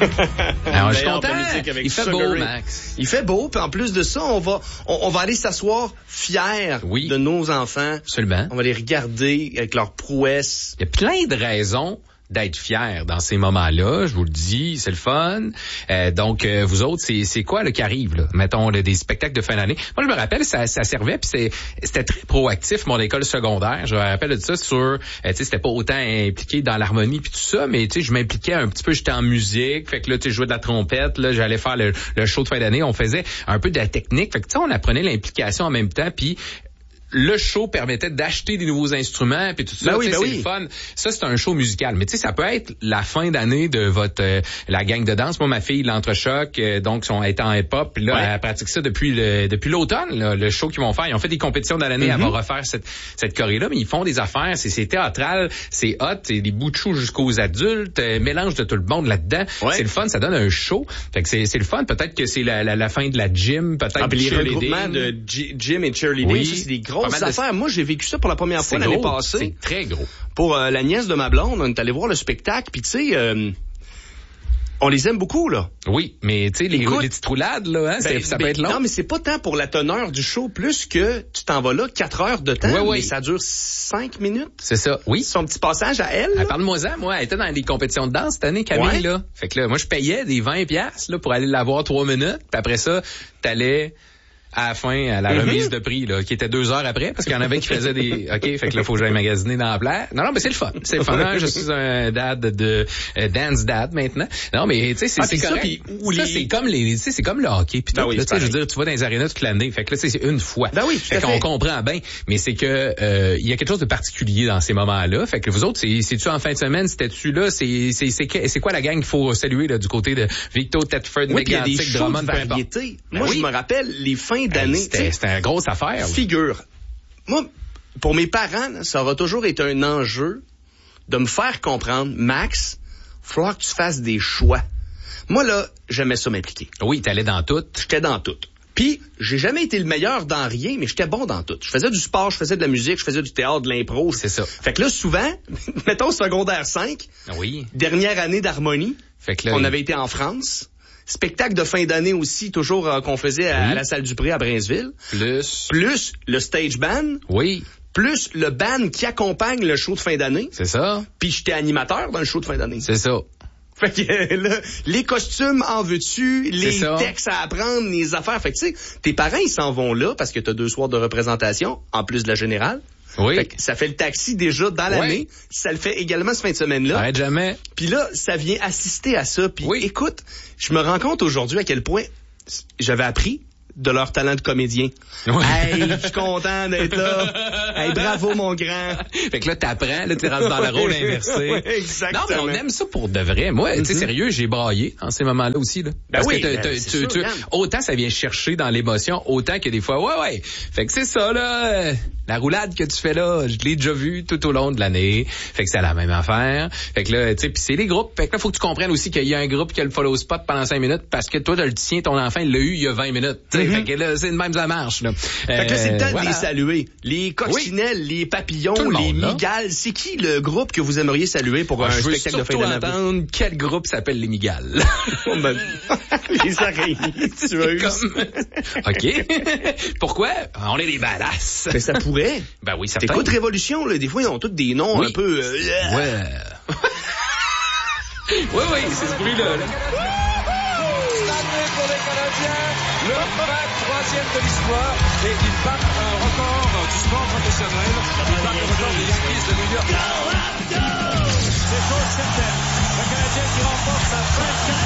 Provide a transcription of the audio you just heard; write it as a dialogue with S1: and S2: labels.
S1: Alors, je suis content.
S2: Il fait beau, Max. Il fait beau, puis en plus de ça, on va aller s'asseoir fiers de nos enfants.
S1: Absolument.
S2: On va les regarder avec leurs prouesses.
S1: Il y a plein de raisons d'être fier dans ces moments-là, je vous le dis, c'est le fun. Donc, vous autres, c'est quoi là, qui arrive, là? Mettons, là, des spectacles de fin d'année. Moi, je me rappelle, ça servait, puis c'était très proactif, mon école secondaire. Je me rappelle de ça sur, tu sais, c'était pas autant impliqué dans l'harmonie puis tout ça, mais tu sais, je m'impliquais un petit peu, j'étais en musique, fait que là, tu sais, je jouais de la trompette, là, j'allais faire le show de fin d'année, on faisait un peu de la technique, fait que tu sais, on apprenait l'implication en même temps, puis le show permettait d'acheter des nouveaux instruments puis tout ça, c'est le fun. Ça, c'est un show musical. Mais tu sais, ça peut être la fin d'année de votre la gang de danse. Moi, ma fille, l'Entrechoc, donc elle est en hip-hop. Puis là, elle pratique ça depuis l'automne. Là, le show qu'ils vont faire, ils ont fait des compétitions dans l'année. Elle va refaire cette choré-là, mais ils font des affaires. C'est théâtral, c'est hot, c'est des bouts de show jusqu'aux adultes, mélange de tout le monde là-dedans. Ouais. C'est le fun, ça donne un show. Fait que c'est le fun. Peut-être que c'est la fin de la gym, peut-être
S2: les regroupements de gym et cheerleading, ça, c'est des grosses affaires. Moi, j'ai vécu ça pour la première fois l'année passée.
S1: C'est très gros.
S2: Pour la nièce de ma blonde, on est allé voir le spectacle, puis tu sais, on les aime beaucoup, là.
S1: Oui, mais tu sais, les petites roulades, là, hein, ça peut être long.
S2: Non, mais c'est pas tant pour la teneur du show, plus que tu t'en vas là 4 heures de temps, mais ça dure 5 minutes.
S1: C'est ça, oui.
S2: Son petit passage à elle.
S1: Parle-moi-en, moi, elle était dans des compétitions de danse cette année, Camille, là. Fait que là, moi, je payais des 20$ là, pour aller la voir 3 minutes, puis après ça, t'allais à la fin, à la remise de prix, là, qui était 2 heures après, parce qu'il y en avait qui faisaient des, OK, fait que là, faut que j'aille magasiner dans la plaie. Non, mais c'est le fun. C'est le fun. Hein? Je suis un dad de dance dad maintenant. Non, mais, tu sais, c'est correct. Ça, c'est comme tu sais, c'est comme le hockey. Puis là, tu sais, je veux dire, tu vas dans les arénas toute l'année. Fait que là, c'est une fois.
S2: Ben oui,
S1: fait qu'on comprend bien. Mais c'est que, il y a quelque chose de particulier dans ces moments-là. Fait que vous autres, c'est-tu en fin de semaine? C'était-tu là? C'est quoi la gang qu'il faut saluer, là, du côté de Victor, Tedford,
S2: Mégantic, Drummond, peu importe. Moi, je me rappelle les fins d'année.
S1: C'était une grosse affaire.
S2: Figure. Moi, pour mes parents, ça aura toujours été un enjeu de me faire comprendre, Max, il va falloir que tu fasses des choix. Moi, là, j'aimais ça m'impliquer.
S1: Oui, t'allais dans tout.
S2: J'étais dans tout. Puis, j'ai jamais été le meilleur dans rien, mais j'étais bon dans tout. Je faisais du sport, je faisais de la musique, je faisais du théâtre, de l'impro.
S1: C'est ça.
S2: Fait que là, souvent, mettons secondaire 5, dernière année d'harmonie,
S1: fait que là,
S2: on avait été en France. Spectacle de fin d'année aussi, toujours qu'on faisait à la Salle du Pré à Brinseville. Plus le stage band.
S1: Oui.
S2: Plus le band qui accompagne le show de fin d'année.
S1: C'est ça.
S2: Puis j'étais animateur dans le show de fin d'année.
S1: C'est ça.
S2: Fait que là, les costumes en veux-tu, les textes à apprendre, les affaires. Fait que tu sais, tes parents, ils s'en vont là parce que t'as 2 soirs de représentation, en plus de la générale.
S1: Oui.
S2: Fait que ça fait le taxi déjà dans l'année. Ça le fait également ce fin de semaine-là.
S1: Arrête jamais.
S2: Puis là, ça vient assister à ça. Puis écoute, je me rends compte aujourd'hui à quel point j'avais appris de leur talent de comédien. Hey, je suis content d'être là. Hey, bravo mon grand.
S1: Fait que là, t'apprends, là, tu rentres dans le rôle inversé.
S2: Exactement.
S1: Non, mais on aime ça pour de vrai. Moi, tu sais, sérieux, j'ai braillé dans ces moments-là aussi, là. Parce que autant ça vient chercher dans l'émotion, autant que des fois, ouais. Fait que c'est ça, là. La roulade que tu fais là, je l'ai déjà vu tout au long de l'année. Fait que c'est la même affaire. Fait que là, tu sais, pis c'est les groupes. Fait que là, faut que tu comprennes aussi qu'il y a un groupe qui a le follow spot pendant 5 minutes parce que toi, tu le tiens, ton enfant, il l'a eu il y a 20 minutes. Fait que là, c'est de même ça marche, là.
S2: Fait que là, c'est le temps de les saluer. Les coccinelles, les papillons, les migales. C'est qui le groupe que vous aimeriez saluer pour un spectacle de fin d'année?
S1: Je veux entendre quel groupe s'appelle les migales.
S2: Les araignées tueuses.
S1: OK. Pourquoi? On est des badass.
S2: Mais ça pourrait.
S1: Ben oui, ça peut.
S2: T'écoutes Révolution, là, des fois, ils ont tous des noms un peu...
S1: Ouais. Oui, c'est ce bruit-là.
S3: Stanley pour les Canadiens, le 23e de l'histoire, et il bat un record du sport professionnel. Il bat le record des Yankees de New York. C'est chose certaine. Le Canadien qui remporte sa 24e